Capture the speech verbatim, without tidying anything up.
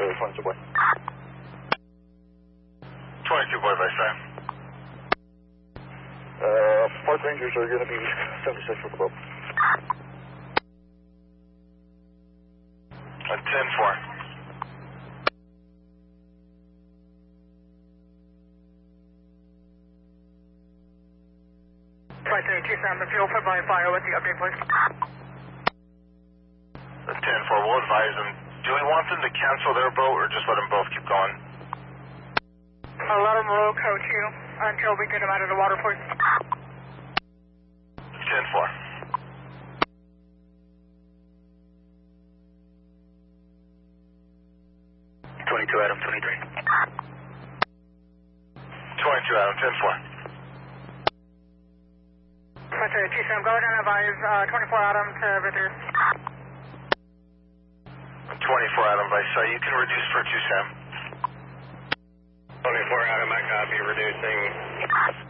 uh, twenty-two boy. twenty-two boy, by side. Uh, Park Rangers are going to be seventy-six with the boat. Uh, ten four. Flight thirty-two, Sam, the fuel put by fire with the update, please. Uh, ten four, we'll advise them. Do we want them to cancel their boat or just let them both keep going? I'll let them roll code two until we get them out of the water, please. ten four. twenty-two Adam, twenty-three. twenty-two Adam, ten four. Flight thirty-two, Sam, go ahead and advise uh, twenty-four Adam to reduce. twenty-four Adam, by side. You can reduce for two, Sam. twenty-four Adam, I copy, reducing.